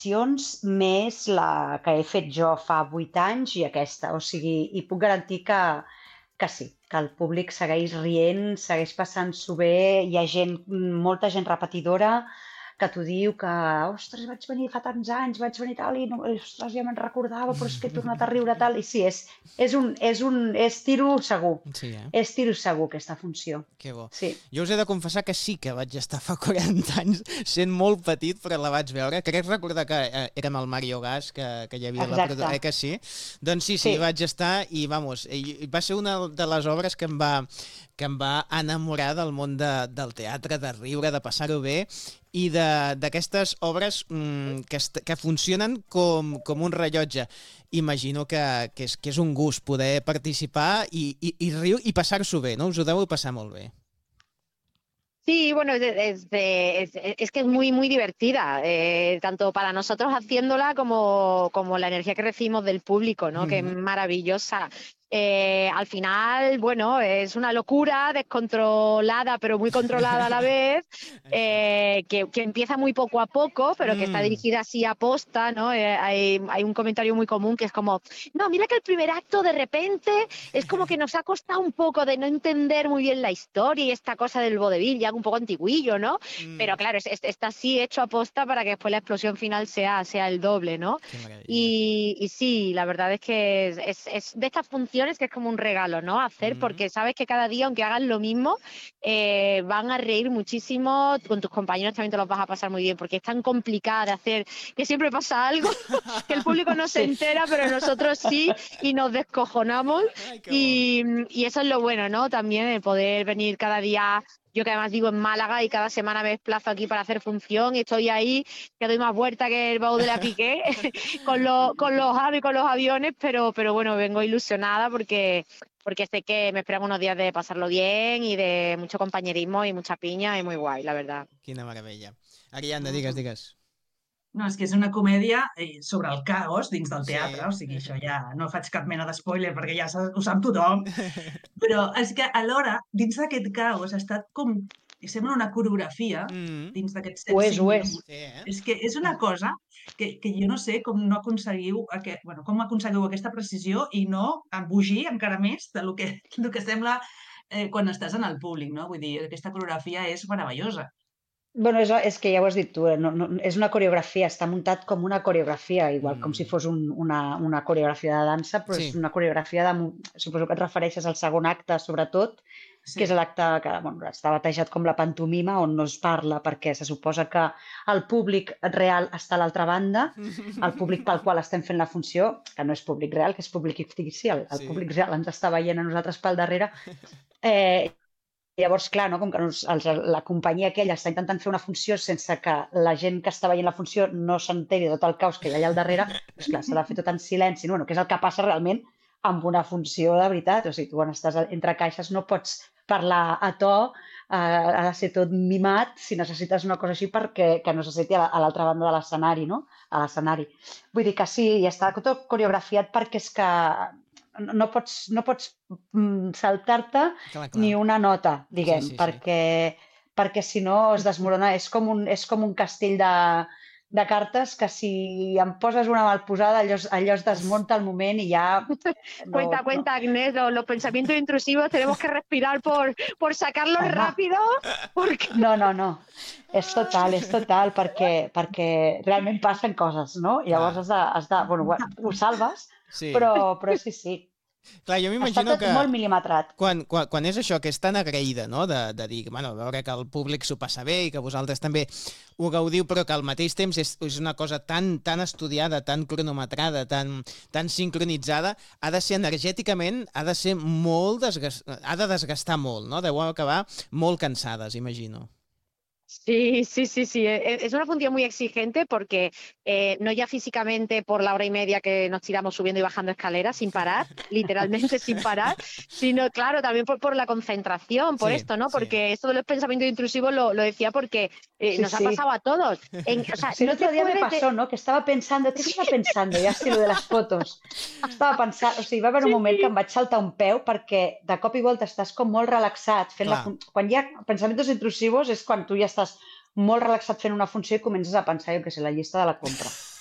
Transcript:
més la que he fet jo fa 8 anys i aquesta. O sigui, i puc garantir que sí, que el públic segueix rient, segueix passant-s'ho bé, hi ha gent, molta gent repetidora que t'ho diu que, ostres, vaig venir fa tants anys, vaig venir tal, i no, ostres, ja me'n recordava, però és que he tornat a riure tal. I sí, és tiro segur. Sí, És tiro segur, aquesta funció. Que bo. Sí. Jo us he de confessar que sí que vaig estar fa 40 anys, sent molt petit, però la vaig veure. Crec recordar que érem el Mario Gas, que hi havia la Exacte. producció, que sí? Doncs sí, Sí. vaig estar i, vamos, va ser una de les obres que em va enamorar del món del teatre, de riure, de passar-ho bé, i d'aquestes obres que funcionen com un rellotge. Imagino que és un gust poder participar i riure i passar-s'ho bé, no? Us ho deu passar molt bé. Sí, bueno, es que es muy, muy divertida, tanto para nosotros haciéndola como la energía que recibimos del público, ¿no? Que es maravillosa. Al final, bueno, es una locura descontrolada, pero muy controlada a la vez, que empieza muy poco a poco, pero que está dirigida así a posta, ¿no? Hay un comentario muy común que es como, no, mira que el primer acto de repente es como que nos ha costado un poco de no entender muy bien la historia y esta cosa del vodevil, ya un poco antiguillo, ¿no? Pero claro, está así hecho a posta para que después la explosión final sea el doble, ¿no? Y sí, la verdad es que es de estas funciones que es como un regalo, ¿no? Hacer, porque sabes que cada día, aunque hagan lo mismo, van a reír muchísimo, con tus compañeros también te los vas a pasar muy bien, porque es tan complicada de hacer, que siempre pasa algo, que el público no se entera, pero nosotros sí, y nos descojonamos. Y eso es lo bueno, ¿no? También el poder venir cada día. Yo que además vivo en Málaga y cada semana me desplazo aquí para hacer función y estoy ahí, que doy más vuelta que el baúl de la Piqué con los aves y con los aviones, pero bueno, vengo ilusionada porque sé que me esperan unos días de pasarlo bien y de mucho compañerismo y mucha piña y muy guay, la verdad. Quina meravella. Ariadna, digues. No, és que és una comèdia sobre el caos dins del teatre, o Sí. sigui, això ja no faig cap mena d'espoiler perquè ja ho sap tothom, però és que alhora, dins d'aquest caos, ha estat com, sembla una coreografia dins d'aquests 105 minuts. Sí, És que és una cosa que jo no sé com no aconseguiu, com aconseguiu aquesta precisió i no embogir encara més del que sembla quan estàs en el públic, no? Vull dir, aquesta coreografia és meravellosa. Bueno, és que ja ho has dit tu, no, és una coreografia, està muntat com una coreografia, igual com si fos una coreografia de dansa, però és una coreografia suposo que et refereixes al segon acte, sobretot, que és l'acte que està batejat com la pantomima, on no es parla perquè se suposa que el públic real està a l'altra banda, el públic pel qual estem fent la funció, que no és públic real, que és públic fictici, el públic real ens està veient a nosaltres pel darrere, llavors, clar, no? Com que la companyia aquella està intentant fer una funció sense que la gent que està veient la funció no s'enteri de tot el caos que hi ha allà al darrere, doncs clar, s'ha de fer tot en silenci, no? Que és el que passa realment amb una funció de veritat. O sigui, tu quan estàs entre caixes no pots parlar a to, ha de ser tot mimat si necessites una cosa així perquè no se senti a l'altra banda de l'escenari, no? A l'escenari. Vull dir que sí, i està tot coreografiat perquè és que no pots saltar-te ni una nota, diguem, perquè si no es desmorona. És com un castell de cartes que si em poses una mal posada allò es desmunta al moment i ja... Cuenta, Agnès, los pensamientos intrusivos tenemos que respirar por sacarlos rápido. Porque... No. És total, perquè realment passen coses, no? Llavors has de... Bueno, ho salves, però sí. Clar, jo m'imagino que... Està tot molt mil·limetrat. Quan és això, que és tan agraïda, no?, de dir, bueno, veure que el públic s'ho passa bé i que vosaltres també ho gaudiu, però que al mateix temps és una cosa tan estudiada, tan cronometrada, tan sincronitzada, ha de ser energèticament, ha de desgastar molt, no? Deu acabar molt cansades, imagino. Sí. Es una función muy exigente porque no ya físicamente por la hora y media que nos tiramos subiendo y bajando escaleras sin parar, literalmente sin parar, sino, claro, también por la concentración, por esto, ¿no? Porque esto de los pensamientos intrusivos lo decía porque nos ha pasado a todos. El otro día me pasó, ¿no? Que estava pensant, què estava pensant? Ja sé, lo de les fotos. Estava pensant, o sigui, va haver un moment que em vaig saltar un peu perquè de cop i volta estàs com molt relaxat fent quan hi ha pensaments intrusivos és quan tu ja estàs molt relaxat fent una funció i comences a pensar, jo què sé, la llista de la compra.